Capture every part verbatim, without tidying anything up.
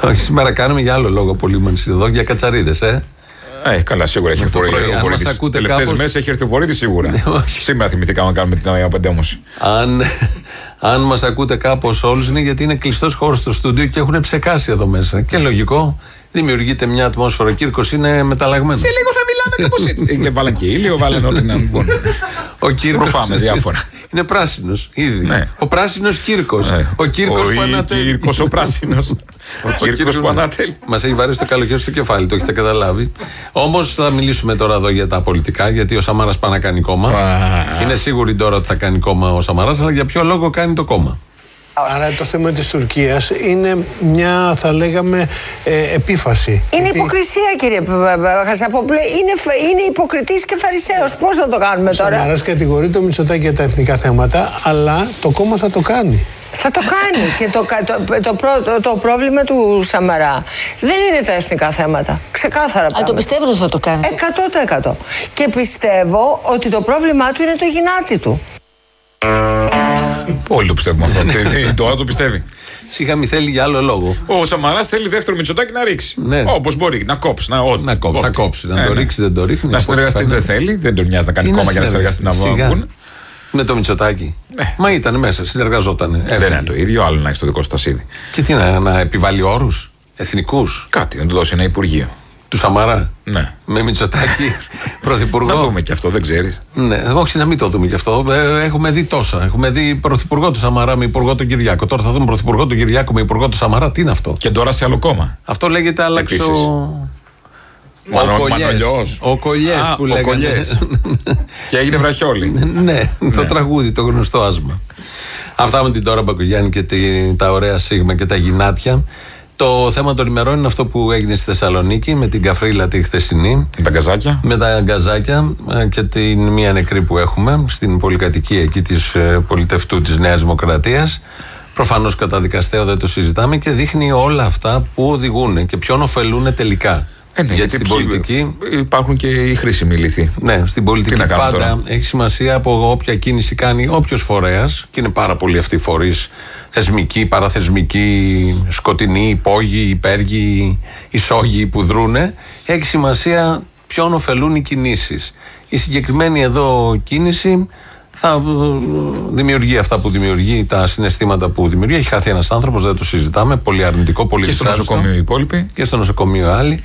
Όχι, σήμερα κάνουμε για άλλο λόγο απολύμανση εδώ, για κατσαρίδες, ε. Ε, καλά, σίγουρα έχει έρθει ο Βορύδης. Τελευταίες μέρες μέσα έχει έρθει ο Βορύδης σίγουρα. Σήμερα θυμηθήκαμε να κάνουμε την απαντέμωση. Αν, αν μας ακούτε κάπως όλους είναι γιατί είναι κλειστός χώρος στο στούντιο και έχουν ψεκάσει εδώ μέσα. Και λογικό, δημιουργείται μια ατμόσφαιρα. Ο Κύρκος είναι μεταλλαγμένος. Σε λίγο θα μιλάμε κάπως έτσι. Και βάλαν και ήλιο, βάλαν ό,τι να μπουν. Ο Κύρκος προφάμε διάφορα. Είναι πράσινος ήδη. Ναι. Ο πράσινος Κύρκος. Ναι. Ο Κύρκος που ανατέλει. Ο Κύρκος ο πράσινος. Ο Κύρκος που ανατέλει. Μας έχει βαρέσει το καλοκαίρι στο κεφάλι, το έχετε καταλάβει. Όμως θα μιλήσουμε τώρα εδώ για τα πολιτικά, γιατί ο Σαμάρας πάει να κάνει κόμμα. Είναι σίγουρη τώρα ότι θα κάνει κόμμα ο Σαμαράς, αλλά για ποιο λόγο κάνει το κόμμα? Άρα το θέμα της Τουρκίας είναι μια, θα λέγαμε, ε, επίφαση. Είναι γιατί... υποκρισία, κύριε Χασαπόπουλε. Είναι, είναι υποκριτής και φαρισαίος. Πώς θα το κάνουμε τώρα? Ο Σαμαράς κατηγορεί το Μητσοτάκη για τα εθνικά θέματα, αλλά το κόμμα θα το κάνει. Θα το κάνει. Και το, το, το, το, το πρόβλημα του Σαμαρά δεν είναι τα εθνικά θέματα. Ξεκάθαρα πράγματα. Αλλά το πιστεύω ότι θα το κάνει. εκατό τοις εκατό. Και πιστεύω ότι το πρόβλημά του είναι το γυνάτι του. Όλοι το πιστεύουμε αυτό. Τώρα το πιστεύει. Σιγά θέλει για άλλο λόγο. Ο Σαμαράς θέλει δεύτερο Μητσοτάκη να ρίξει. Ναι. Όπως μπορεί, να κόψει. Να, ό, να κόψει, θα κόψει. Να ε, το ναι. ρίξει, δεν το ρίχνει. Να συνεργαστεί δεν θέλει. Δεν τον νοιάζει να κάνει κόμμα για να συνεργαστεί να βγουν. Με το Μητσοτάκη. Ε. Μα ήταν μέσα, συνεργαζόταν. Δεν είναι το ίδιο, άλλο να έχει το δικό σου τασίδι. Και τι να, να επιβάλλει όρους εθνικούς. Κάτι, να του δώσει ένα υπουργείο. Του Σαμαρά. Ναι. Με Μητσοτάκη πρωθυπουργό. Να δούμε και αυτό, δεν ξέρεις. Ναι, όχι να μην το δούμε και αυτό. Έχουμε δει τόσα. Έχουμε δει πρωθυπουργό του Σαμαρά με υπουργό τον Κυριάκο. Τώρα θα δούμε πρωθυπουργό τον Κυριάκο με υπουργό του Σαμαρά. Τι είναι αυτό? Και τώρα σε άλλο κόμμα. Αυτό λέγεται άλλαξε ο. Μανολιός. Ο Κολιές που λέγεται. Και έγινε βραχιόλι. Ναι, το τραγούδι, το γνωστό άσμα. Αυτά με την Ντόρα Μπακογιάννη και τα ωραία σίγμα και τα γυνάτια. Το θέμα των ημερών είναι αυτό που έγινε στη Θεσσαλονίκη με την καφρίλα τη χθεσινή. Με τα γκαζάκια. Με τα γκαζάκια και την μία νεκρή που έχουμε στην πολυκατοικία εκεί της πολιτευτού της Νέας Δημοκρατίας. Προφανώς καταδικαστέο, δεν το συζητάμε, και δείχνει όλα αυτά που οδηγούν και ποιον ωφελούν τελικά. Ε, ναι, γιατί στην πολιτική υπάρχουν και οι χρήσιμοι λύθοι. Ναι, στην πολιτική πάντα τώρα έχει σημασία από όποια κίνηση κάνει όποιος φορέας, και είναι πάρα πολλοί αυτοί οι φορείς, θεσμικοί, παραθεσμικοί, σκοτεινοί, υπόγειοι, υπέργειοι, ισόγειοι που δρούνε. Έχει σημασία ποιον ωφελούν οι κινήσεις. Η συγκεκριμένη εδώ κίνηση θα δημιουργεί αυτά που δημιουργεί, τα συναισθήματα που δημιουργεί. Έχει χαθεί ένας άνθρωπος, δεν το συζητάμε. Πολύ αρνητικό, πολύ δυσάρεστο. Και στο νοσοκομείο οι υπόλοιποι. Και στο νοσοκομείο άλλοι.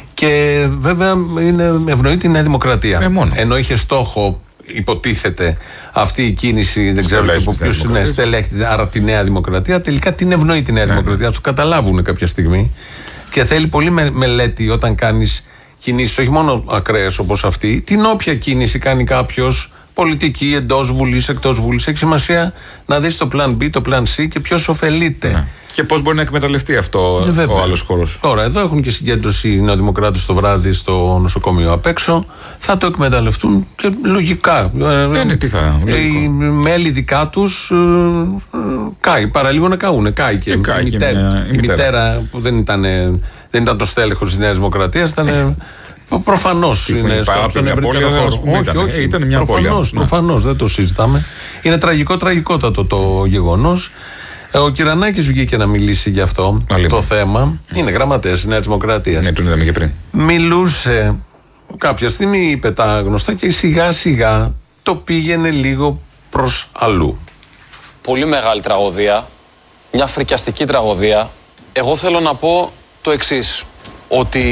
Και βέβαια είναι, ευνοεί τη Νέα Δημοκρατία. Ε, Ενώ είχε στόχο, υποτίθεται, αυτή η κίνηση, δεν ξέρω από ποιους είναι, στελέχτη, άρα τη Νέα Δημοκρατία, τελικά την ευνοεί τη Νέα ναι. Δημοκρατία. Να το καταλάβουν κάποια στιγμή. Και θέλει πολύ με, μελέτη όταν κάνεις κινήσεις, όχι μόνο ακραίες όπως αυτή, την όποια κίνηση κάνει κάποιος. Πολιτική, εντός Βουλής, εκτός Βουλής. Έχει σημασία να δεις το πλαν B, το πλαν C και ποιος ωφελείται. Ναι. Και πώς μπορεί να εκμεταλλευτεί αυτό ε, ο άλλος χώρος. Τώρα, εδώ έχουν και συγκέντρωση οι Νεοδημοκράτες το βράδυ στο νοσοκομείο απ' έξω. Θα το εκμεταλλευτούν και λογικά. Ε, ναι, τι θα. Οι μέλη δικά τους ε, ε, κάει. Παραλίγο να καούνε. Κάει και, και, κάει η, μητέρα, μια, η μητέρα που δεν ήταν, δεν ήταν το στέλεχος της Νέας Δημοκρατίας, ήταν. Προφανώς είναι στον ευρύτερο χώρο. Όχι, όχι, ήταν μια προφανώς, προφανώς, δεν το συζητάμε. Είναι τραγικό, τραγικότατο το γεγονός. Ο Κυρανάκης βγήκε να μιλήσει για αυτό. Άλλη. Το θέμα. Είναι γραμματέας της Νέας Δημοκρατίας. Ναι, τον είδαμε και πριν. Μιλούσε κάποια στιγμή, είπε τα γνωστά και σιγά σιγά το πήγαινε λίγο προς αλλού. Πολύ μεγάλη τραγωδία. Μια φρικιαστική τραγωδία. Εγώ θέλω να πω το εξής. Ότι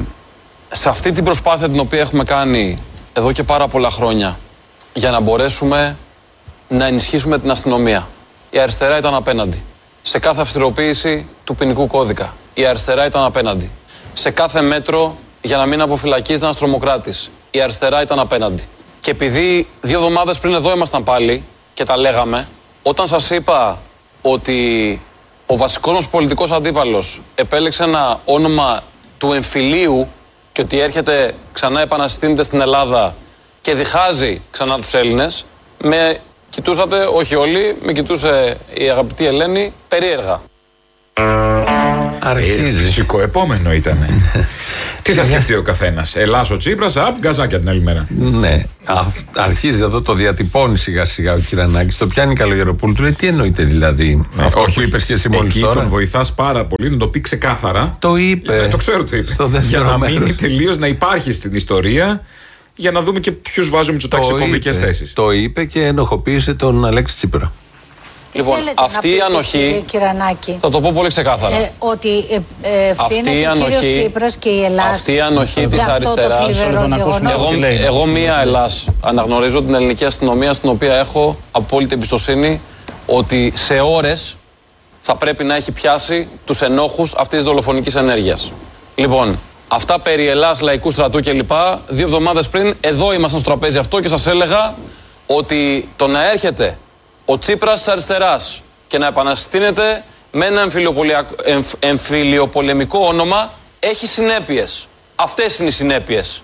σε αυτή την προσπάθεια την οποία έχουμε κάνει εδώ και πάρα πολλά χρόνια για να μπορέσουμε να ενισχύσουμε την αστυνομία, η αριστερά ήταν απέναντι. Σε κάθε αυστηροποίηση του ποινικού κώδικα, η αριστερά ήταν απέναντι. Σε κάθε μέτρο για να μην αποφυλακίζεται ένας τρομοκράτης, η αριστερά ήταν απέναντι. Και επειδή δύο εβδομάδες πριν εδώ ήμασταν πάλι και τα λέγαμε, όταν σας είπα ότι ο βασικός μας πολιτικός αντίπαλος επέλεξε ένα όνομα του εμφυλίου και ότι έρχεται ξανά, επαναστήνεται στην Ελλάδα και διχάζει ξανά τους Έλληνες, με κοιτούσατε, όχι όλοι, με κοιτούσε η αγαπητή Ελένη περίεργα. Αρχίζει. Ε, φυσικό επόμενο ήταν. Τι θα σκεφτεί ο καθένας? Ελλάς ο Τσίπρας, απ, γκαζάκια την άλλη μέρα. Ναι. Αρχίζει εδώ, το διατυπώνει σιγά σιγά ο Κυρανάκης. Το πιάνει Καλογεροπούλου, του λέει τι εννοείται δηλαδή. Ναι, αυτό όχι, που είπες και εσύ μόλις εκεί τώρα. Τον βοηθάς πάρα πολύ να το πει ξεκάθαρα. Το είπε. Ε, το ξέρω τι είπε. Για να μείνει τελείως, να υπάρχει στην ιστορία, για να δούμε και ποιους βάζουμε Μητσοτάκη σε κομβικές θέσεις. Το είπε και ενοχοποίησε τον Αλέξη Τσίπρα. Λοιπόν, αυτή η ανοχή, θα το πω πολύ ξεκάθαρα. Ε, ότι ε, ευθύνεται ο κύριος Τσίπρας και η Ελλάς. Αυτή η ανοχή της αριστεράς. Εγώ, εγώ μία Ελλάς αναγνωρίζω την ελληνική αστυνομία, στην οποία έχω απόλυτη εμπιστοσύνη ότι σε ώρες θα πρέπει να έχει πιάσει τους ενόχους αυτής της δολοφονικής ενέργειας. Λοιπόν, αυτά περί Ελλάς, λαϊκού στρατού κλπ. Δύο εβδομάδες πριν, εδώ ήμασταν στο τραπέζι αυτό και σας έλεγα ότι το να έρχεται ο Τσίπρας της αριστεράς και να επαναστήνεται με ένα εμφυλιοπολεμικό όνομα έχει συνέπειες. Αυτές είναι οι συνέπειες.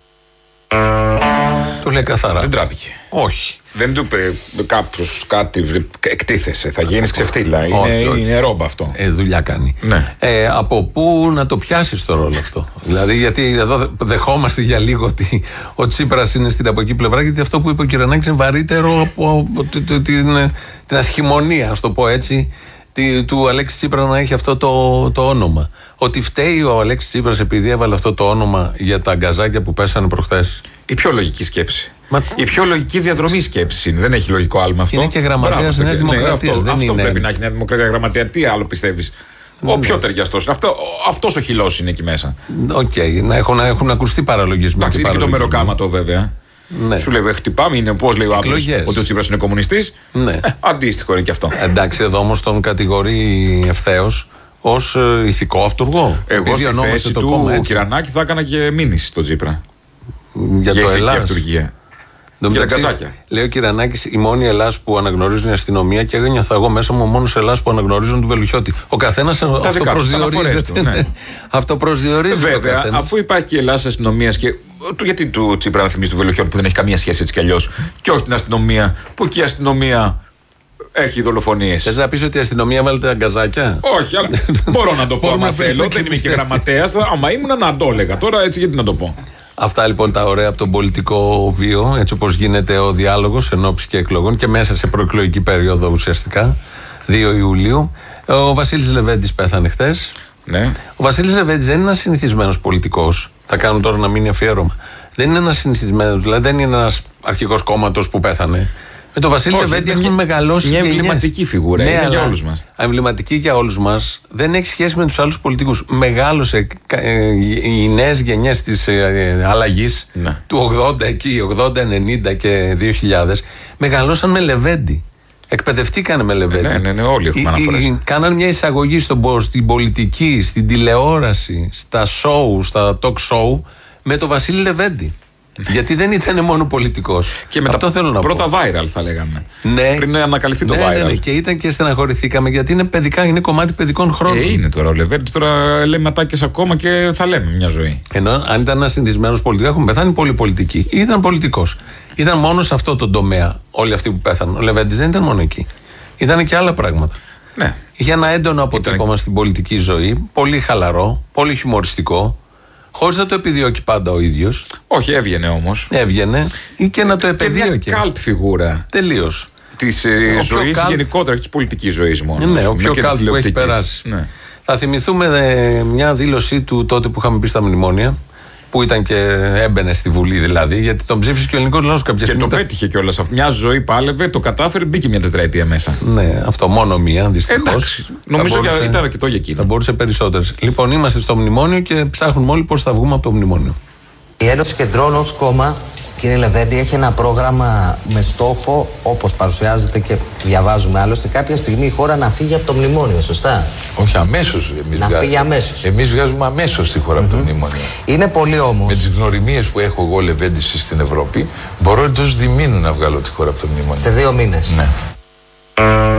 Το λέει καθαρά. Δεν τράπηκε. Όχι. Δεν του είπε κάποιος κάτι, εκτίθεσε, θα γίνεις ξεφτύλα. Είναι, όχι, όχι. είναι ρόμπα αυτό. Ε, δουλειά κάνει. Ναι. Ε, από πού να το πιάσεις το ρόλο αυτό? Δηλαδή, γιατί εδώ δεχόμαστε για λίγο ότι ο Τσίπρας είναι στην από εκεί πλευρά, γιατί αυτό που είπε ο Κυρανάκης είναι βαρύτερο από την, την ασχημονία, ας το πω έτσι, του Αλέξη Τσίπρα να έχει αυτό το, το όνομα. Ότι φταίει ο Αλέξης Τσίπρας επειδή έβαλε αυτό το όνομα για τα αγκαζάκια που πέσανε προχθές. Η πιο λογική σκέψη. Μα... Η πιο λογική διαδρομή σκέψη είναι. Δεν έχει λογικό άλμα αυτό. Είναι και γραμματέας Νέας Δημοκρατίας. Ναι, αυτό δεν αυτό είναι... πρέπει να έχει Νέα Δημοκρατία γραμματέα. Τι άλλο πιστεύεις? Ο πιο ταιριαστός. Αυτό, αυτός ο χυλός είναι εκεί μέσα. Οκ, okay, να, έχουν, να έχουν ακουστεί παραλογισμοί. Εντάξει, είναι και το μεροκάματο βέβαια. Ναι. Σου λέει, χτυπάμε, είναι πώς λέει ο άλλος ότι ο Τσίπρας είναι κομμουνιστής. Ναι. Ε, αντίστοιχο είναι και αυτό. Εντάξει, εδώ όμως τον κατηγορεί ευθέως ως ε, ηθικό αυτούργο. Εγώ στη θέση το του κόμμα, Κυρανάκη θα έκανα και μήνυση στον Τσίπρα. Για, για το ηθική Ελλάς. Αυτουργία. Για τα καζάκια. Λέει ο Κυρανάκης, η μόνη Ελλάς που αναγνωρίζουν η αστυνομία, και εγώ νιώθω εγώ μέσα μου ο μόνος Ελλάς που αναγνωρίζουν του Βελουχιώτη. Ο καθένας αυτό προσδιορίζεται. Ναι. Αυτό προσδιορίζεται. Βέβαια, αφού υπάρχει και η Ελλάς αστυνομίας και. Γιατί του Τσίπρα να θυμίσει του Βελουχιώτη που δεν έχει καμία σχέση έτσι κι αλλιώς, και όχι την αστυνομία, που και η αστυνομία έχει δολοφονίες. Θες να πεις ότι η αστυνομία βάλετε αγκαζάκια? Όχι, αλλά μπορώ να το πω άμα θέλω. Δεν είμαι και γραμματέας. Άμα ήμουν να το έλεγα. Τώρα έτσι γιατί να το πω. Αυτά λοιπόν τα ωραία από τον πολιτικό βίο, έτσι όπως γίνεται ο διάλογος εν ώψη και εκλογών και μέσα σε προεκλογική περίοδο ουσιαστικά, δύο Ιουλίου. Ο Βασίλης Λεβέντης πέθανε χθες. Ναι. Ο Βασίλης Λεβέντης δεν είναι ένας συνηθισμένος πολιτικός. Θα κάνουν τώρα να μείνει αφιέρωμα. Δεν είναι ένας συνηθισμένος, δηλαδή δεν είναι ένας αρχηγός κόμματος που πέθανε. Με τον Βασίλη Λεβέντη έχουν μεγαλώσει μια εμβληματική φιγούρα. Ναι, είναι αλλά, για όλους μας. Εμβληματική για όλους μας. Δεν έχει σχέση με τους άλλους πολιτικούς. Μεγάλωσε ε, οι νέες γενιές της ε, αλλαγής ναι. του ογδόντα εκεί, ογδόντα, ενενήντα και δύο χιλιάδες, μεγαλώσαν με Λεβέντη. Εκπαιδευτήκανε με Λεβέντη. Ναι, ναι, ναι, όλοι έχουμε αναφορές. Κάναν μια εισαγωγή στον, στην πολιτική, στην τηλεόραση, στα show, στα talk show με τον Βασίλη Λεβέντη. Γιατί δεν ήταν μόνο πολιτικός. Και με αυτό τα θέλω να πρώτα πω. viral θα λέγαμε. Ναι. Πριν ανακαλυφθεί ναι, το viral. Ναι, ναι, και ήταν και στεναχωρηθήκαμε γιατί είναι παιδικά, είναι κομμάτι παιδικών χρόνων. Ε, είναι τώρα ο Λεβέντης, τώρα λέει ματάκες ακόμα και θα λέμε μια ζωή. Ενώ αν ήταν ένα συνηθισμένο πολιτικό, έχουν πεθάνει πολλοί πολιτικοί. Ήταν πολιτικός. Ήταν μόνο σε αυτό το τομέα όλοι αυτοί που πέθαναν. Ο Λεβέντης δεν ήταν μόνο εκεί. Ήταν και άλλα πράγματα. Ναι. Είχε ένα έντονο αποτύπωμα ήταν... στην πολιτική ζωή, πολύ χαλαρό, πολύ χιουμοριστικό. Χωρίς να το επιδιώκει πάντα ο ίδιος. Όχι, έβγαινε όμως. Έβγαινε ή και να το επιδιώκει. Και μια καλτ φιγούρα. Τελείως. Της ε, ζωής καλτ... γενικότερα, της πολιτικής ζωής μόνο. Ναι, ο πιο καλτ που έχει περάσει. Ναι. Θα θυμηθούμε ε, μια δήλωσή του τότε που είχαμε πει στα μνημόνια, που ήταν και έμπαινε στη Βουλή δηλαδή, γιατί τον ψήφισε και ο ελληνικός λαός κάποια στιγμή. Και το πέτυχε κιόλας. Μια ζωή πάλευε, το κατάφερε, μπήκε μια τετραετία μέσα. Ναι, αυτό μόνο μία δυστυχώς. Νομίζω μπορούσε, ότι ήταν αρκετό για εκείνο. Θα μπορούσε περισσότερες. Λοιπόν, είμαστε στο μνημόνιο και ψάχνουμε όλοι πώς θα βγούμε από το μνημόνιο. Η Ένωση Κεντρών ως κόμμα, κύριε Λεβέντη, έχει ένα πρόγραμμα με στόχο, όπως παρουσιάζεται και διαβάζουμε άλλωστε, κάποια στιγμή η χώρα να φύγει από το μνημόνιο, σωστά? Όχι, αμέσως. Εμείς να φύγει αμέσως. Εμείς βγάζουμε αμέσως τη χώρα mm-hmm. από το μνημόνιο. Είναι πολύ όμως. Με τις γνωριμίες που έχω εγώ, Λεβέντη, στην Ευρώπη, μπορώ εντός διμήνου να βγάλω τη χώρα από το μνημόνιο. Σε δύο μήνες. Ναι.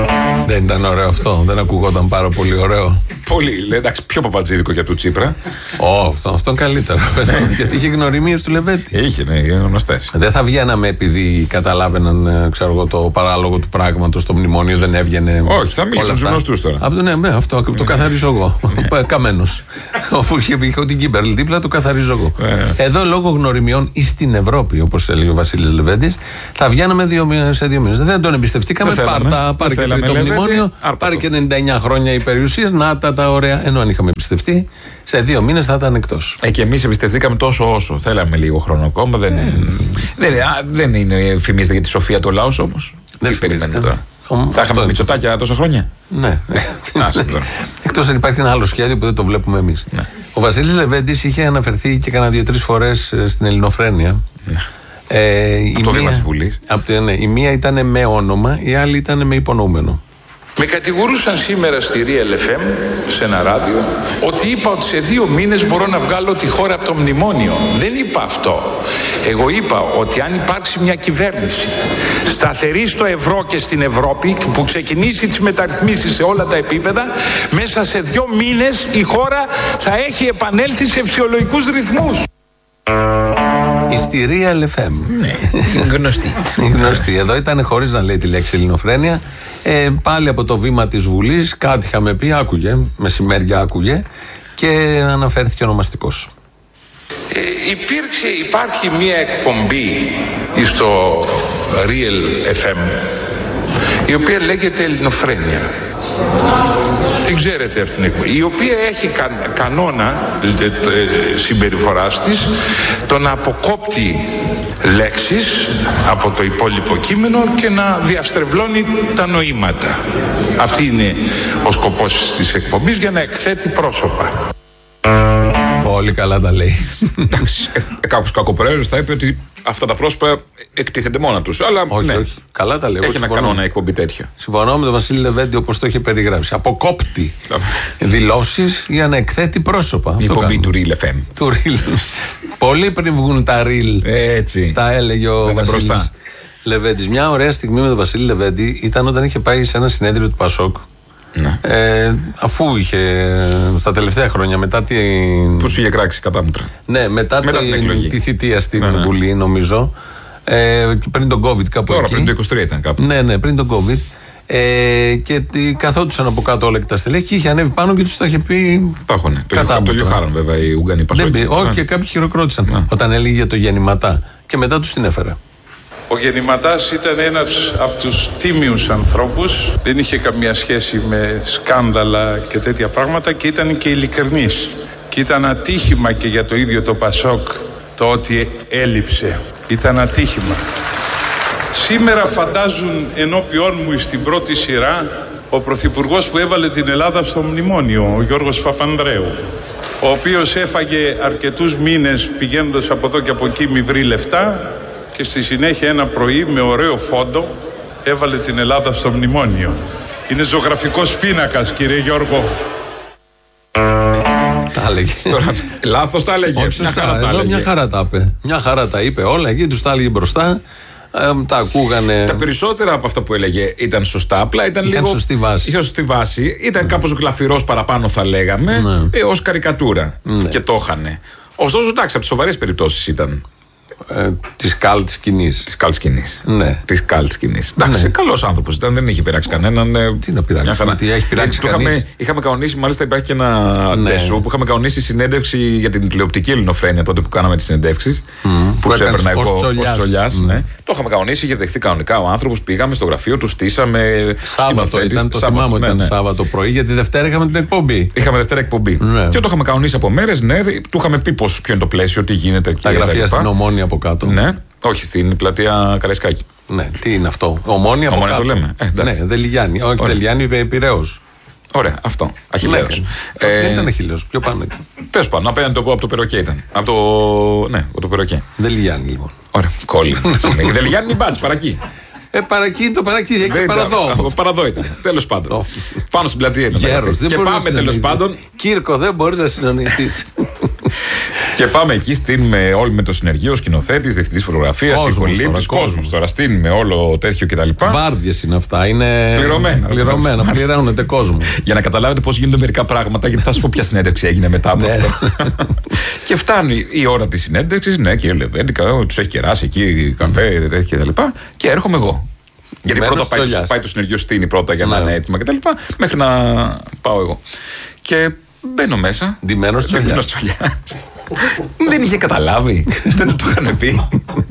Δεν ήταν ωραίο αυτό, δεν ακουγόταν πάρα πολύ ωραίο. Πολύ, λέει, εντάξει, πιο παπατζίδικο για του Τσίπρα. Ω, αυτό, αυτό είναι καλύτερο. Γιατί είχε γνωριμίες του Λεβέντη. Είχε, ναι, γνωστές. Δεν θα βγαίναμε επειδή καταλάβαιναν, ξέρω εγώ, το παράλογο του πράγματος, το μνημόνιο δεν έβγαινε. Όχι, θα μιλήσουν στους γνωστούς τώρα. Από, ναι, ναι, αυτό το καθαρίζω εγώ. Καμένος. Όπου είχε πει την Κίμπερλ δίπλα, το καθαρίζω εγώ. Εδώ λόγω γνωριμιών ή στην Ευρώπη, όπως έλεγε ο Βασίλης Λεβέντης, θα βγαίναμε σε δύο μήνες. Δεν τον εμπιστευτήκαμε. Πάρει και το μνημόνιο, πάρει και ενενήντα εννιά χρόνια η περιουσία. Να τα τα ωραία. Ενώ αν είχαμε εμπιστευτεί, σε δύο μήνες θα ήταν εκτός. Ε, και εμείς εμπιστευτήκαμε τόσο όσο. Θέλαμε λίγο χρόνο ακόμα. Δεν, ε. δεν, δεν είναι, φημίζεται για τη σοφία του λαού όμως. Δεν περιμένετε τώρα. Θα είχαμε Μητσοτάκια τόσα χρόνια. Ναι. Εκτός αν υπάρχει ένα άλλο σχέδιο που δεν το βλέπουμε εμείς. Ναι. Ο Βασίλης Λεβέντης είχε αναφερθεί και κανένα δύο-τρεις φορές στην Ελληνοφρένεια. Ναι. Ε, από το βήμα της Βουλής. Ναι, η μία ήταν με όνομα, η άλλη ήταν με υπονοούμενο. Με κατηγορούσαν σήμερα στη Real εφ εμ, σε ένα ράδιο, ότι είπα ότι σε δύο μήνες μπορώ να βγάλω τη χώρα από το μνημόνιο. Δεν είπα αυτό. Εγώ είπα ότι αν υπάρξει μια κυβέρνηση σταθερή στο ευρώ και στην Ευρώπη, που ξεκινήσει τις μεταρρυθμίσεις σε όλα τα επίπεδα, μέσα σε δύο μήνες η χώρα θα έχει επανέλθει σε φυσιολογικούς ρυθμούς. Στη Real εφ εμ. Ναι, γνωστή. γνωστή. Εδώ ήταν χωρίς να λέει τη λέξη Ελληνοφρένεια. Ε, πάλι από το βήμα της Βουλής κάτι είχαμε πει, άκουγε, μεσημέρια άκουγε και αναφέρθηκε ονομαστικός. Ε, υπήρξε, υπάρχει μια εκπομπή στο Real εφ εμ η οποία λέγεται Ελληνοφρένεια. Την ξέρετε αυτήν την εκπομπή, η οποία έχει κα, κανόνα ε, συμπεριφοράς της το να αποκόπτει λέξεις από το υπόλοιπο κείμενο και να διαστρεβλώνει τα νοήματα. Αυτή είναι ο σκοπός της εκπομπής, για να εκθέτει πρόσωπα. Πολύ καλά τα λέει. Εντάξει, κάπως κακοπροαίρετος θα είπε ότι αυτά τα πρόσωπα εκτίθενται μόνα τους. Αλλά όχι, ναι, όχι. Καλά τα λέει. Έχει ένα κανόνα εκπομπή τέτοιο. Συμφωνώ με τον Βασίλη Λεβέντη όπως το είχε περιγράψει. Αποκόπτει δηλώσεις για να εκθέτει πρόσωπα. Η εκπομπή του Real εφ εμ. Του Real. Πολύ πριν βγουν τα Real. Έτσι. Τα έλεγε ο Βασίλης Λεβέντης. Μια ωραία στιγμή με τον Βασίλη Λεβέντη ήταν όταν είχε πάει σε ένα συνέδριο του Πασόκ. Ναι. Ε, αφού είχε στα τελευταία χρόνια μετά την. Που σου είχε κράξει κατάμετρα. Ναι, μετά, μετά την, την τη θητεία στην ναι, ναι. Βουλή, νομίζω. Ε, και πριν τον COVID, κάπου Τώρα, εκεί. πριν το είκοσι τρία ήταν κάπου. Ναι, ναι, πριν τον COVID. Ε, και καθόντουσαν από κάτω όλα και τα στελέχη και είχε ανέβει πάνω και του τα είχε πει. Τα έχουνε. Το γιοχάραν βέβαια οι Ουγγανοί Πασόκοι. Όχι, και κάποιοι χειροκρότησαν ναι. όταν έλεγε για το γεννηματά. Και μετά του την έφερε. Ο Γεννηματάς ήταν ένας από τους τίμιους ανθρώπους, δεν είχε καμία σχέση με σκάνδαλα και τέτοια πράγματα και ήταν και ειλικρινής. Και ήταν ατύχημα και για το ίδιο το Πασόκ το ότι έλειψε. Ήταν ατύχημα. Σήμερα φαντάζουν ενώπιόν μου στην πρώτη σειρά ο Πρωθυπουργός που έβαλε την Ελλάδα στο μνημόνιο, ο Γιώργος Παπανδρέου, ο οποίος έφαγε αρκετούς μήνες πηγαίνοντας από εδώ και από εκεί μη βρει λεφτά και στη συνέχεια ένα πρωί με ωραίο φόντο έβαλε την Ελλάδα στο μνημόνιο. Είναι ζωγραφικός πίνακας, κύριε Γιώργο. Τα έλεγε. Τώρα, λάθος τα έλεγε. Όχι σωστά, εδώ τα μια χαρά τα είπε. Μια χαρά τα είπε όλα, εκεί τους τα έλεγε μπροστά. Ε, τα ακούγανε. Τα περισσότερα από αυτά που έλεγε ήταν σωστά. Απλά ήταν είχαν λίγο. Σωστή βάση. Είχαν σωστή βάση. Ήταν mm. κάπως γλαφυρός παραπάνω, θα λέγαμε, mm. ε, ως καρικατούρα. Mm. Και το είχανε. Ωστόσο, εντάξει, από τις σοβαρές περιπτώσεις ήταν. Ε, της καλτ σκηνής. Της καλτ σκηνής. Ναι. Της καλτ σκηνής. Εντάξει, ναι. Καλός άνθρωπος ήταν, δεν είχε πειράξει κανέναν. Ε, τι να πειράξει, χαρά... τι έχει πειράξει ε, είχαμε, είχαμε κανονίσει, μάλιστα υπάρχει και ένα ναι. ντεσού που είχαμε κανονίσει συνέντευξη για την τηλεοπτική Ελληνοφρένεια τότε που κάναμε τις συνεντεύξεις. Mm. Που του έπαιρνα εγώ ως Τσολιάς. Mm. Ναι. Το είχαμε κανονίσει, είχε δεχτεί κανονικά ο άνθρωπος. Πήγαμε στο γραφείο του, στήσαμε. Σάββατο ήταν, το θυμάμαι ότι ήταν Σάββατο πρωί, γιατί Δευτέρα είχαμε την εκπομπή. Είχαμε Δευτέρα εκπομπή. Και το είχαμε κανονίσει από μέρες, ναι, του είχαμε πει ποιο είναι το πλαίσιο, τι γίνεται. Τα γραφεία στην Ομόνια από κάτω. Ναι, όχι στην πλατεία Καραϊσκάκη. Ναι, τι είναι αυτό. Ομόνια από Ομόνια κάτω. Το λέμε. Ε, ναι, Δελιγιάννη. Όχι, Δελιγιάννη, Πειραιώς. Ωραία, αυτό. Αχιλλέος. Ναι, ε, δεν ήταν Αχιλλέος, πιο πάνω. Τέλος πάντων, απέναντι από το Περοκέ ήταν. Από το. Ναι, από το Περοκέ. Δελιγιάννη, λοιπόν. Ωραία, κόλλη. Δελιγιάννη μην πάτε, παρακεί. Ε, παρακεί το παρακεί, έχει παραδό. Παραδό ήταν. Τέλος πάντων. Πάνω στην πλατεία ήταν. Γέρος, και πάμε τέλος πάντων. Κύρκο, δεν μπορείς να συνονιθείς. Και πάμε εκεί, στείλουμε όλοι με το συνεργείο, σκηνοθέτη, διευθυντή φωτογραφία, ηχολήπτη, κόσμο. Τώρα στείλουμε όλο τέτοιο κτλ. Βάρδιες είναι αυτά. Είναι πληρωμένα. Πληρωμένα, πληρώνεται κόσμο. Για να καταλάβετε πώς γίνονται μερικά πράγματα, γιατί θα σα πω ποια συνέντευξη έγινε μετά από αυτό. Και φτάνει η ώρα τη συνέντευξη, ναι, κύριε Λεβέντη, του έχει κεράσει εκεί καφέ κτλ. Και έρχομαι εγώ. Γιατί πρώτα πάει, πάει το συνεργείο στείνει πρώτα για να είναι έτοιμα κτλ. Μέχρι να πάω εγώ. Και μπαίνω μέσα. Ντυμένος Τσολιάς. Δεν είχε καταλάβει. Δεν το είχαν πει.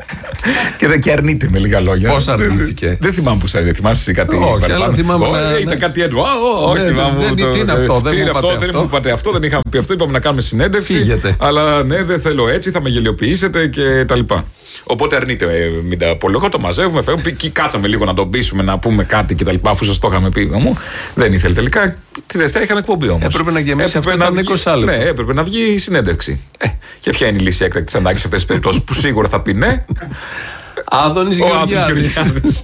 Και δεν και αρνείται με λίγα λόγια. Πώς αρνήθηκε? Δεν θυμάμαι πώς αρνήθηκε. Θυμάσαι κάτι? Όχι, αλλά θυμάμαι. Ήταν κάτι έντονο. Όχι, τι είναι αυτό? Δεν μου είπατε αυτό, δεν είχαμε πει αυτό. Είπαμε να κάνουμε συνέντευξη. Αλλά ναι, δεν θέλω έτσι, θα με γελιοποιήσετε και τα λοιπά. Οπότε αρνείται, μην τα απολογώ, το μαζεύουμε, φεύγουμε. Και κάτσαμε λίγο να τον πείσουμε, να πούμε κάτι κτλ. Αφού σα το είχαμε πει μου, δεν ήθελε τελικά. Τη Δευτέρα είχαμε εκπομπή όμως. Έπρεπε να γεμίσει αυτό το είκοσι λεπτό. Ναι, έπρεπε να βγει η συνέντευξη. Ε, και ποια είναι η λύση έκτακτη ανάγκη σε αυτές τις περιπτώσεις που σίγουρα θα πει ναι. Άδωνης Γεωργιάδης.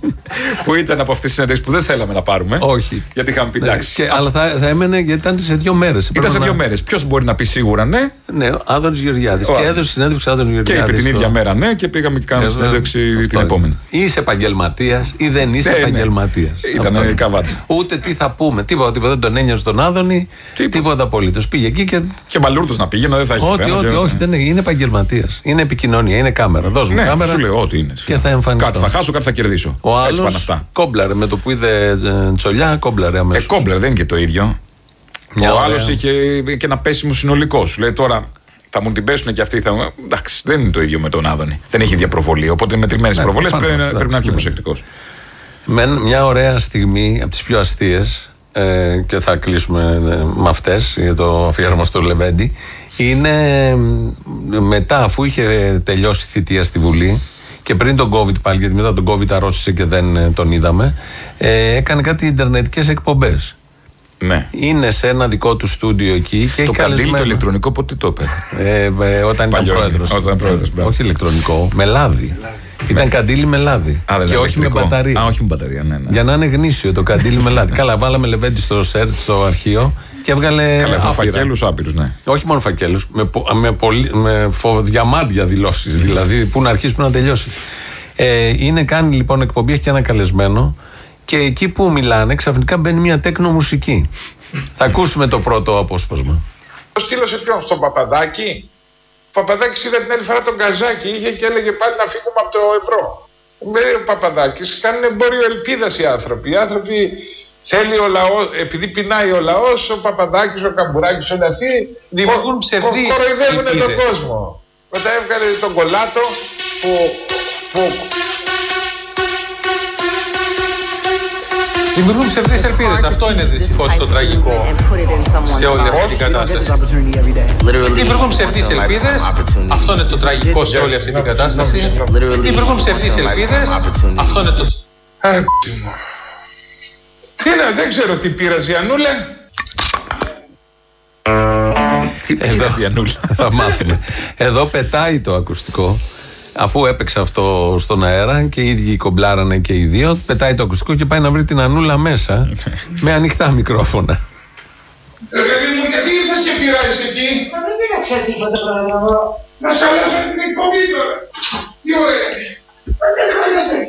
Που ήταν από αυτές τις συνέντευξεις που δεν θέλαμε να πάρουμε. Όχι. Γιατί είχαμε πει εντάξει. Ναι, αλλά θα, θα έμενε γιατί ήταν σε δύο μέρες. Ήταν σε δύο να... μέρες. Ποιος μπορεί να πει σίγουρα ναι? Ναι, ο Άδωνης Γεωργιάδης. Και έδωσε συνέντευξη Άδωνης Γεωργιάδης. Και είπε την ίδια μέρα ναι και πήγαμε και κάναμε συνέντευξη την επόμενη. Ή είσαι επαγγελματίας ή δεν είσαι επαγγελματίας. Ήταν καβάτσα. Ούτε τι θα πούμε. Τίποτα, τίποτα δεν τον ένοιαζε τον Άδωνη. Τίποτα απολύτως. Πήγε εκεί και. Και μπαλούρδος να πήγαινε, δεν θα έχει Ό,τι, ό,τι, όχι, δεν είναι. Είναι επαγγελματίας. Είναι επικοινωνία, είναι κάμερα. Δώσ' μου κάμερα. Σου λέω ό,τι είναι. Και θα εμφανιστώ. Κάτι θα χάσω, κάτι θα κερδίσω. Ο άλλος κόμπλαρε με το που είδε Τσολιά, κόμπλαρε αμέσως. Ε, κόμπλαρε, δεν είναι και το ίδιο. Μια ο άλλος είχε και ένα πέσιμο συνολικό. Σου λέει τώρα θα μου την πέσουν και αυτοί. Θα... Εντάξει, δεν είναι το ίδιο με τον Άδωνη. Δεν έχει διαπροβολή. Οπότε μετρημένες ναι, προβολές πρέπει, πρέπει να είναι πιο προσεκτικός. Με μια ωραία στιγμή από τις πιο αστείες ε, και θα κλείσουμε με αυτές για το αφιέρωμα στο Λεβέντη. Είναι μετά, αφού είχε τελειώσει η θητεία στη Βουλή. Και πριν τον COVID πάλι, γιατί μετά τον COVID αρρώστησε και δεν τον είδαμε, ε, έκανε κάτι ιντερνετικές εκπομπές. Ναι. Είναι σε ένα δικό του στούντιο εκεί και το έχει καντήλι το ηλεκτρονικό πότε το έπαιρνε? Ε, ε, όταν ήταν πρόεδρος. Όταν πρόεδρος, όχι ηλεκτρονικό, με λάδι. Ήταν με... καντήλι με λάδι. Α, και όχι με μπαταρία. Α, όχι με μπαταρία, ναι, ναι. Για να είναι γνήσιο το καντήλι με λάδι. Καλά, βάλαμε Λεβέντη στο search, στο αρχείο και έβγαλε. Καλά, φακέλους άπειρους, ναι. Όχι μόνο φακέλους, με, με, πολύ, με φο, διαμάντια δηλώσεις δηλαδή, που να αρχίσει που να τελειώσει. Ε, είναι κάνει λοιπόν εκπομπή, έχει και ένα καλεσμένο και εκεί που μιλάνε ξαφνικά μπαίνει μια τέκνο μουσική. Θα ακούσουμε το πρώτο απόσπασμα. Το στείλωσε ποιον, στον Παπαδάκη? Ο Παπαδάκης είδε την άλλη φορά τον Καζάκη, είχε και έλεγε πάλι να φύγουμε από το ευρώ. Με ο Παπαδάκης κάνουν εμπόριο ελπίδας οι άνθρωποι. Οι άνθρωποι θέλει ο λαός, επειδή πεινάει ο λαός, ο Παπαδάκης, ο Καμπουράκης, όλοι αυτοί δημιουργούν ψευδείς ελπίδες. Κοροϊδεύουν τον κόσμο. Μετά έβγαλε τον Κολάτο που... που δημιουργούν ψευδείς ελπίδες. Αυτό είναι δυστυχώς το τραγικό σε όλη αυτή την κατάσταση. Δημιουργούν ψευδείς ελπίδες. Αυτό είναι το τραγικό σε όλη αυτή την κατάσταση. Δημιουργούν ψευδείς ελπίδες. Αυτό είναι το... Τι είναι, δεν ξέρω τι πήρας η Ανούλα. Τι πήρας η Ανούλα. Θα μάθουμε. Εδώ πετάει το ακουστικό. Αφού έπαιξε αυτό στον αέρα και οι ίδιοι κομπλάρανε και οι δύο, πετάει το ακουστικό και πάει να βρει την Ανούλα μέσα με ανοιχτά μικρόφωνα. Ρε παιδί μου, γιατί ήρθες και πειράζεις εκεί? Μα δεν πήραξα τίποτα πράγμα. Να σκαλάσω την εκπομπή τώρα. Τι ωραία. Μα δεν χάλασε.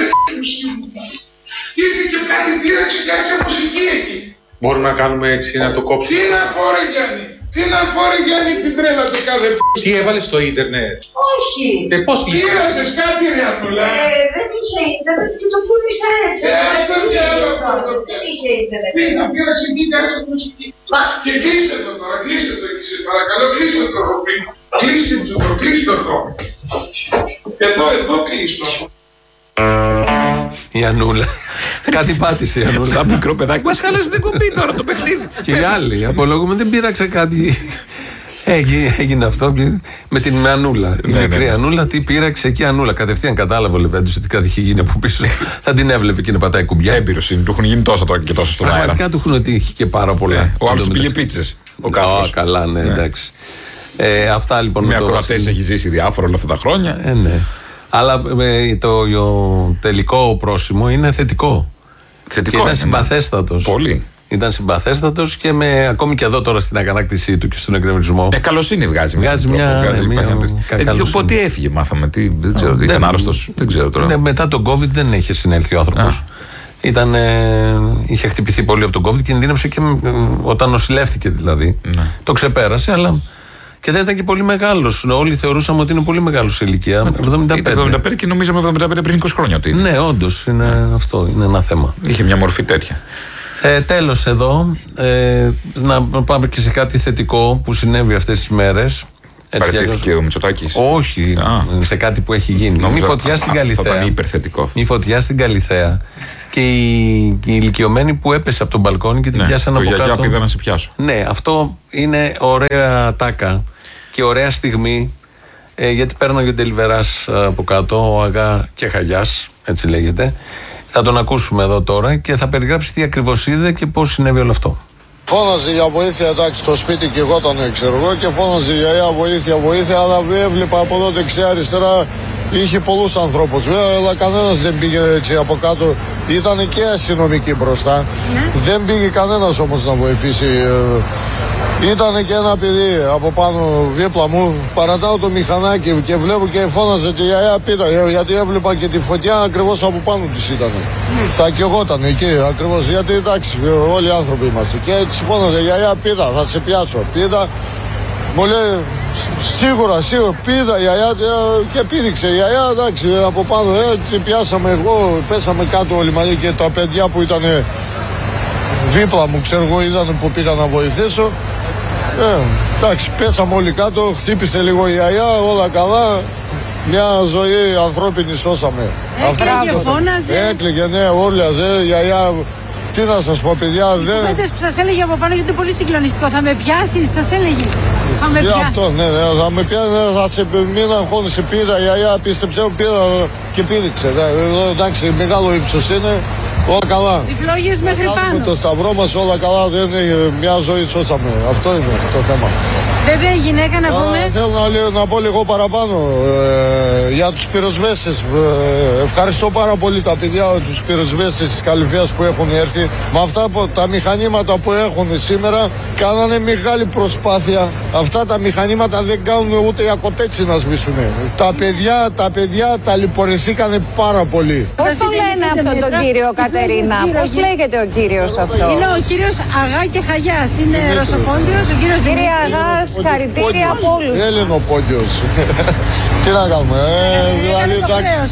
Ήρθε και κάτι πήραξε και άρχισε μουσική εκεί. Μπορούμε να κάνουμε έτσι να το κόψουμε? Τι να πω ρε Γιάννη. Τι να πω ρε Γιάννη, την τρέλα του κάθε π***. Τι έβαλες στο ίντερνετ? Όχι. Ε, πώς πήρασες κάτι ρε Ανούλα? Ε, δεν είχε ίντερνετ και το πούλησα έτσι. Ε, στο διάλογο. Δεν είχε ίντερνετ. Τι να πήραξε εκεί και άρχισε μουσική. Μα και κλείσε το τώρα, κλείσε το εκεί σε παρακαλώ, κλείσε το ροπή. Κλείσε το, κλείσε το ροπή. Εδώ, εδώ κλείσε το. Η Ανούλα. Κάτι πάτησε η Ανούλα. Σαν μικρό παιδάκι. Μας χάλασε την κουμπί τώρα το παιχνίδι. Και οι άλλοι απολογούμε, δεν πήραξε κάτι. Έγινε, έγινε αυτό με την Ανούλα. Η μικρή Ανούλα, τι πήραξε εκεί η Ανούλα. Κατευθείαν κατάλαβε ο Λεβέντης ότι κάτι είχε γίνει από πίσω. Θα την έβλεπε και να πατάει κουμπιά. Έμπειρος είναι, του έχουν γίνει τόσα τώρα και τόσα στον αέρα. Πραγματικά του έχουν τύχει και πάρα πολλά. Ο άλλος πήγε πίτσες. Ο Κάφος. Καλά, ναι, εντάξει. Αυτά λοιπόν. Με ακροατές έχει ζήσει διάφορα όλα αυτά τα χρόνια. Ε, ναι. Αλλά ε, το, το τελικό πρόσημο είναι θετικό. Θετικό. Και ήταν συμπαθέστατος. Πολύ. Ήταν συμπαθέστατος και με, ακόμη και εδώ τώρα στην αγανάκτησή του και στον εκνευρισμό. Ε, καλοσύνη βγάζει. Βγάζει μια. Βγάζει Ναι, μια ε, πότε έφυγε, μάθαμε. Τι, δεν ξέρω, δεν, ήταν άρρωστος. Δεν ξέρω τώρα. Ναι, μετά τον COVID δεν είχε συνέλθει ο άνθρωπος. Ήταν, ε, είχε χτυπηθεί πολύ από τον COVID, κινδύνευσε και ε, όταν νοσηλεύτηκε δηλαδή. Ναι. Το ξεπέρασε, αλλά. Και δεν ήταν και πολύ μεγάλος. Όλοι θεωρούσαμε ότι είναι πολύ μεγάλος σε ηλικία. εβδομήντα πέντε. εβδομήντα πέντε και νομίζαμε εβδομήντα πέντε πριν είκοσι χρόνια ότι είναι. Ναι, όντως είναι αυτό. Είναι ένα θέμα. Είχε μια μορφή τέτοια. Ε, τέλος εδώ. Ε, να πάμε και σε κάτι θετικό που συνέβη αυτές τις μέρες. Παραιτήθηκε ο Μητσοτάκης. Όχι, Α. σε κάτι που έχει γίνει. Νομίζω, η φωτιά στην Καλιθέα. Θα ήταν υπερθετικό αυτό. Η φωτιά στην Καλιθέα. Και η, η ηλικιωμένη που έπεσε από τον μπαλκόνι και την ναι, πιάσαν από κάτω. Το γιαγιά πήγα να σε πιάσω. Ναι, αυτό είναι ωραία τάκα και ωραία στιγμή. Ε, γιατί πέρναγε ο Ντελιβεράς από κάτω, ο Αγά και Χαγιάς, έτσι λέγεται. Θα τον ακούσουμε εδώ τώρα και θα περιγράψει τι ακριβώς είδε και πώς συνέβη όλο αυτό. Φώναζε για βοήθεια, εντάξει, στο σπίτι και εγώ ήταν, ξέρω εγώ, και φώναζε για για βοήθεια, βοήθεια, αλλά έβλεπα από εδώ δεξιά-αριστερά, είχε πολλούς ανθρώπους, βέβαια, αλλά κανένας δεν πήγε έτσι από κάτω. Ήταν και αστυνομικοί μπροστά. Ναι. Δεν πήγε κανένας όμως να βοηθήσει. Ήταν και ένα παιδί από πάνω δίπλα μου, παρατάω το μηχανάκι και βλέπω και φώναζε τη γιαγιά πίτα, γιατί έβλεπα και τη φωτιά ακριβώς από πάνω της ήταν. Mm. Θα καιγόταν εκεί ακριβώς, γιατί εντάξει όλοι οι άνθρωποι είμαστε. Και έτσι φώναζε γιαγιά πίτα, θα σε πιάσω, πίτα. Μου λέει σίγουρα, σίγουρα, πίτα γιαγιά και πήδηξε η γιαγιά, εντάξει από πάνω, ε, και πιάσαμε εγώ, πέσαμε κάτω όλοι μαζί και τα παιδιά που ήταν δίπλα μου, ξέρω εγώ, ήταν που πήγα να βοηθήσω. Ε, εντάξει, πέσαμε όλοι κάτω, χτύπησε λίγο η γιαγιά, όλα καλά. Μια ζωή ανθρώπινη σώσαμε. Έκλαιγε, φώναζε. Έκλαιγε, ναι, όρλιαζε, η γιαγιά. Τι να σας πω, παιδιά, δεν. Οι πέτες που σας έλεγε από πάνω, γιατί είναι πολύ συγκλονιστικό. Θα με πιάσεις, σας έλεγε. Θα με πιάσει. Αυτό, ναι, ναι, θα με πιάσει, θα σε μην αγχώνεσαι, πήρα, η γιαγιά, πίστεψε, πήρα και πήδηξε. Εντάξει, μεγάλο ύψος είναι. Όλα καλά. Οι φλόγες μέχρι πάνω. Με το σταυρό μας όλα καλά, δεν είναι, μια ζωή σώσαμε. Αυτό είναι το θέμα. Βέβαια η γυναίκα να πούμε. Α, θέλω να, να πω λίγο παραπάνω ε, για τους πυροσβέστες. Ε, ευχαριστώ πάρα πολύ τα παιδιά, τους πυροσβέστες της Καλιθέας που έχουν έρθει. Με αυτά τα μηχανήματα που έχουν σήμερα, κάνανε μεγάλη προσπάθεια. Αυτά τα μηχανήματα δεν κάνουν ούτε για κοτέτσι να σβήσουν. Τα παιδιά, τα παιδιά ταλαιπωρηθήκανε πάρα πολύ. Πώς τον λένε αυτόν τον κύριο, Κατερίνα, πώς λέγεται ο κύριος αυτό? Είναι ο κύριος Αγά και Χαγιάς, είναι Ρωσοπόντιος, ο κύριος Κύριε Αγάς, χαρητήρια από όλους. Έλληνο Πόντιος. Τι να κάνουμε, ε, δηλαδή εντάξει.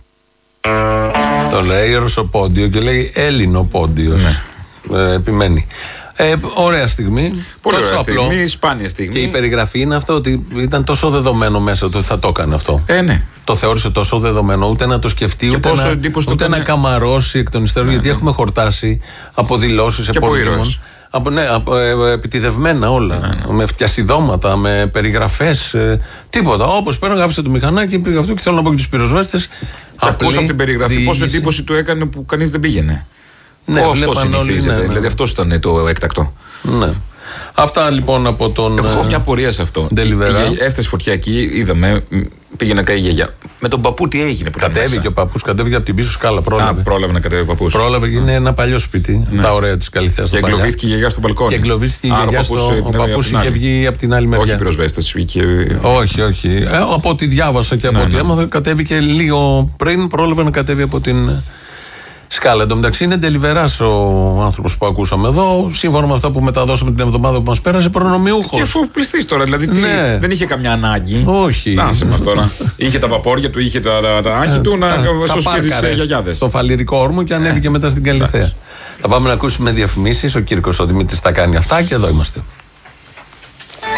Το λέει Ρωσοπόντιο και λέει Έλληνο Πόντιος. Ναι. Ε, επιμένει. Ε, ωραία στιγμή. Πολύ ωραία στιγμή, απλό. Σπάνια στιγμή. Και η περιγραφή είναι αυτό ότι ήταν τόσο δεδομένο μέσα του ότι θα το έκανε αυτό. Ε, ναι. Το θεώρησε τόσο δεδομένο, ούτε να το σκεφτεί, και ούτε, να, ούτε να καμαρώσει εκ των υστέρων. Ναι, γιατί ναι. έχουμε χορτάσει από δηλώσεις επωνύμων. Από, ναι, από, ε, επιτιδευμένα όλα. Ναι, ναι. Με φτιασιδώματα, με περιγραφές. Ε, τίποτα. Όπως πέραν, άφησε το μηχανάκι, πήγε αυτό και θέλω να πω και τους πυροσβέστες. Και ακούσα από την περιγραφή πόσο εντύπωση του έκανε που κανείς δεν πήγαινε. Ναι, αυτό συνηθίζεται. Ναι, ναι. Δηλαδή αυτό ήταν το έκτακτο. Ναι. Αυτά λοιπόν από τον. Έχω μια πορεία σε αυτό. Έφτασε φωτιά εκεί, είδαμε, πήγαινε να καεί η γιαγιά. Με τον παππού τι έγινε που κατέβηκε ο παππούς, κατέβηκε από την πίσω σκάλα. Πρόλαβε. Α, πρόλαβε να κατέβει ο παππούς. Πρόλαβε, είναι ένα παλιό σπίτι. Ναι. Τα ωραία τη Καλιθέας. Και εγκλωβίστηκε η γιαγιά στο μπαλκόνι. Και εγκλωβίστηκε η γιαγιά στο μπαλκόνι. Ο παππούς είχε βγει από την άλλη μεριά. Όχι πυροσβέστες. Όχι, όχι. Ε, από ό,τι διάβασα και από ό,τι έμαθα, κατέβηκε λίγο πριν, πρόλαβε να κατέβει από την σκάλα. Εν τω μεταξύ είναι Ντελιβεράς ο άνθρωπος που ακούσαμε εδώ. Σύμφωνα με αυτά που μεταδώσαμε την εβδομάδα που μας πέρασε, προνομιούχος. Και αφού πληστείς τώρα, δηλαδή τι, ναι. δεν είχε καμιά ανάγκη. Όχι. Άσε μας τώρα. Είχε τα βαπόρια του, είχε τα, τα, τα άχη του να σώσει και τις γιαγιάδες. Στο φαλιρικό όρμο και ανέβηκε μετά στην Καλιθέα. Θα πάμε να ακούσουμε διαφημίσεις. Ο Κύρκος ο Δημήτρης τα κάνει αυτά και εδώ είμαστε.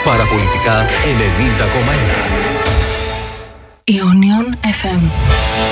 Παραπολιτικά ενενήντα κόμμα ένα Ionion εφ εμ.